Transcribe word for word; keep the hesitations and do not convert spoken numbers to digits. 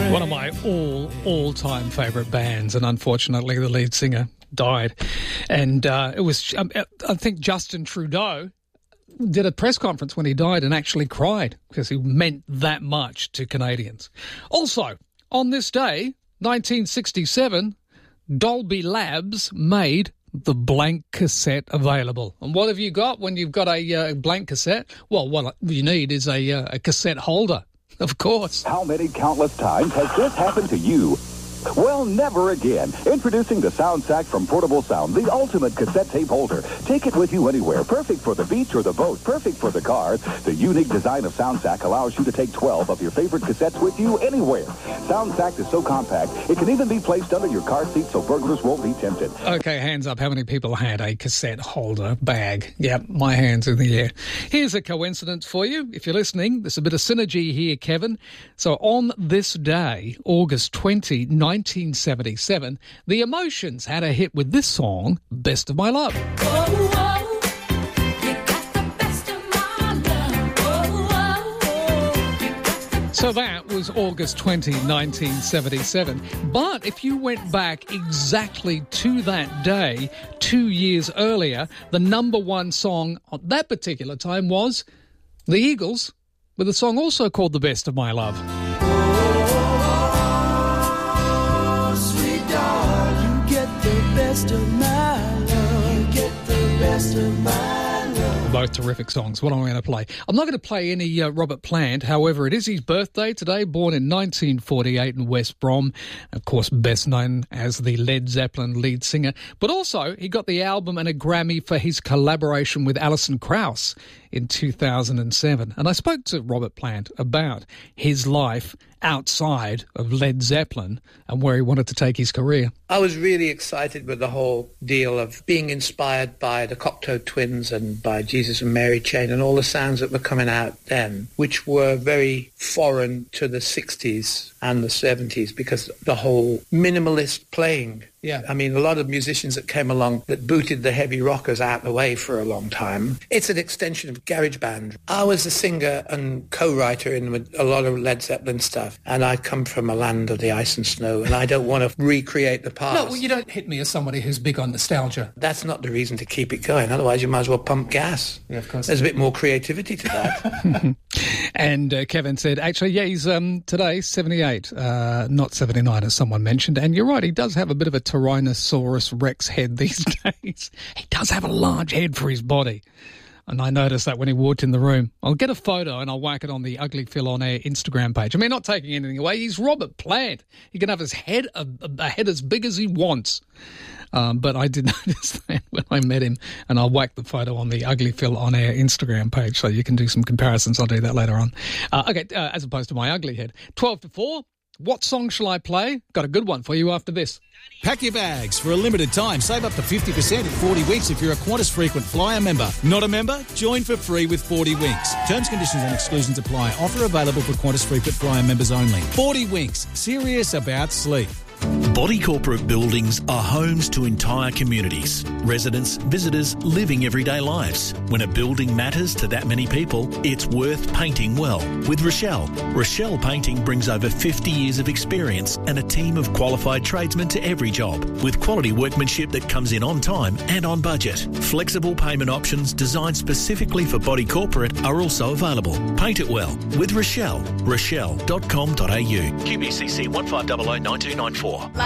One of my all, all-time favourite bands, and unfortunately the lead singer died. And uh, it was, um, I think Justin Trudeau did a press conference when he died and actually cried because he meant that much to Canadians. Also, on this day, nineteen sixty-seven, Dolby Labs made the blank cassette available. And what have you got when you've got a uh, blank cassette? Well, what you need is a, uh, a cassette holder, of course. How many countless times has this happened to you? Well, never again. Introducing the SoundSack from Portable Sound, the ultimate cassette tape holder. Take it with you anywhere. Perfect for the beach or the boat. Perfect for the car. The unique design of SoundSack allows you to take twelve of your favorite cassettes with you anywhere. SoundSack is so compact, it can even be placed under your car seat so burglars won't be tempted. Okay, hands up. How many people had a cassette holder bag? Yep, my hand's in the air. Here's a coincidence for you. If you're listening, there's a bit of synergy here, Kevin. So on this day, August twentieth, nineteen seventy-seven, the Emotions had a hit with this song, Best of My Love. Oh, oh, you got the best of my love. Oh, oh, so that was August twentieth, nineteen seventy-seven. But if you went back exactly to that day, two years earlier, the number one song at that particular time was the Eagles, with a song also called The Best of My Love. Best of my love, you get the best of my love. Both terrific songs. What am I going to play? I'm not going to play any uh, Robert Plant. However, it is his birthday today, born in nineteen forty-eight in West Brom. Of course, best known as the Led Zeppelin lead singer. But also, he got the album and a Grammy for his collaboration with Alison Krauss in two thousand seven. And I spoke to Robert Plant about his life outside of Led Zeppelin and where he wanted to take his career. I was really excited with the whole deal of being inspired by the Cocteau Twins and by Jesus and Mary Chain and all the sounds that were coming out then, which were very foreign to the sixties and the seventies because the whole minimalist playing. Yeah, I mean, a lot of musicians that came along that booted the heavy rockers out the way for a long time. It's an extension of garage band. I was a singer and co-writer in a lot of Led Zeppelin stuff, and I come from a land of the ice and snow, and I don't want to recreate the past. No, well, you don't hit me as somebody who's big on nostalgia. That's not the reason to keep it going. Otherwise, you might as well pump gas. Yeah, of course. There's a bit more creativity to that. And uh, Kevin said, actually, yeah, he's um, today seventy-eight, uh, not seventy-nine, as someone mentioned. And you're right, he does have a bit of a Tyrannosaurus Rex head these days. He does have a large head for his body. And I noticed that when he walked in the room. I'll get a photo and I'll whack it on the Ugly Phil On Air Instagram page. I mean, not taking anything away. He's Robert Plant. He can have his head, a, a head as big as he wants. Um, but I did notice that when I met him, and I'll whack the photo on the Ugly Phil On Air Instagram page so you can do some comparisons. I'll do that later on. Uh, okay, uh, as opposed to my ugly head. twelve to four, what song shall I play? Got a good one for you after this. Pack your bags. For a limited time, save up to fifty percent in forty Winks if you're a Qantas Frequent Flyer member. Not a member? Join for free with forty Winks. Terms, conditions and exclusions apply. Offer available for Qantas Frequent Flyer members only. forty Winks. Serious about sleep. Body Corporate buildings are homes to entire communities. Residents, visitors, living everyday lives. When a building matters to that many people, it's worth painting well. With Rochelle. Rochelle Painting brings over fifty years of experience and a team of qualified tradesmen to every job, with quality workmanship that comes in on time and on budget. Flexible payment options designed specifically for Body Corporate are also available. Paint it well with Rochelle. rochelle dot com dot a u. Q B C C one five zero zero nine two nine four.